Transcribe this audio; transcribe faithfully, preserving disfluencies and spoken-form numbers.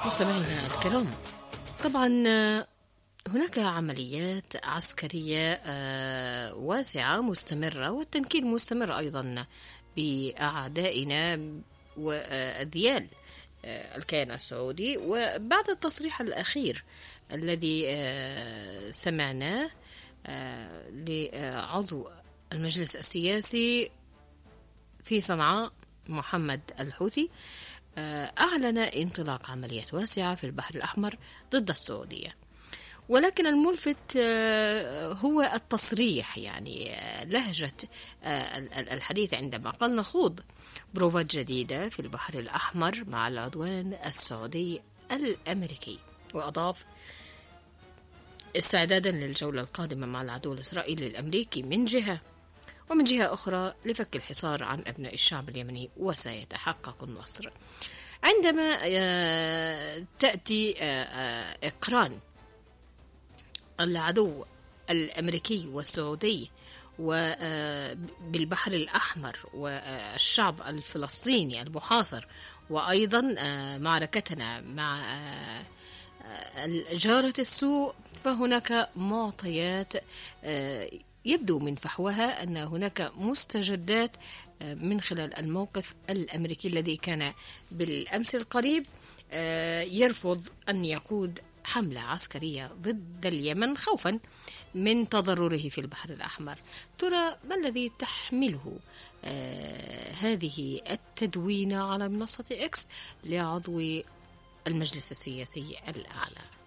مستمعينا الكرام، طبعا هناك عمليات عسكرية واسعة مستمرة، والتنكيل مستمر أيضا بأعدائنا وأذيال الكيان السعودي. وبعد التصريح الأخير الذي سمعناه لعضو المجلس السياسي في صنعاء محمد الحوثي، أعلن انطلاق عمليات واسعة في البحر الأحمر ضد السعودية. ولكن الملفت هو التصريح، يعني لهجة الحديث عندما قال نخوض بروفات جديدة في البحر الأحمر مع العدوان السعودي الأمريكي. وأضاف استعدادا للجولة القادمة مع العدو الإسرائيلي الأمريكي من جهة، ومن جهة أخرى لفك الحصار عن أبناء الشعب اليمني وسيتحقق النصر. عندما تأتي إقران العدو الأمريكي والسعودي وبالبحر الأحمر والشعب الفلسطيني المحاصر، وأيضا معركتنا مع جارة السوء، فهناك معطيات يبدو من فحوها أن هناك مستجدات من خلال الموقف الأمريكي الذي كان بالأمس القريب يرفض أن يقود حملة عسكرية ضد اليمن خوفا من تضرره في البحر الأحمر. ترى ما الذي تحمله آه هذه التدوينة على منصة إكس لعضو المجلس السياسي الأعلى؟